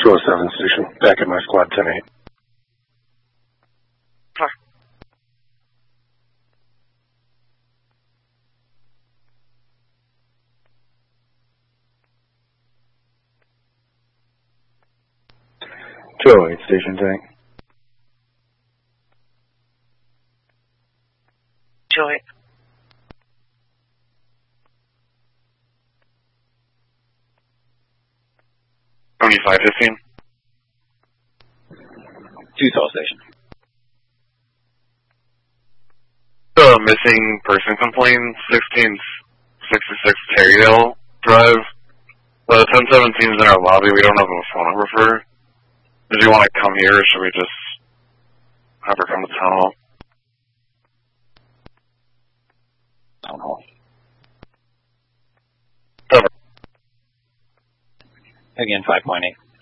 207 station, back at my squad 10-8. Huh. Station tank. 208. $25.15. 212 station. The missing person complaint, 1666 Terrydale Drive. The 1017 is in our lobby. We don't have a phone number for her. Did you want to come here, or should we just have her come to town hall? Town hall. Cover. Again, 5.8.